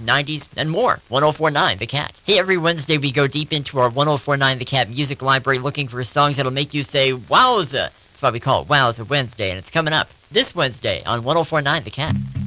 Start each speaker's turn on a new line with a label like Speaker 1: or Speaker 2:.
Speaker 1: 90s, and more. 1049 The Cat. Hey, every Wednesday we go deep into our 1049 The Cat music library looking for songs that'll make you say, wowza. That's why we call it Wowza Wednesday, and it's coming up this Wednesday on 1049 The Cat.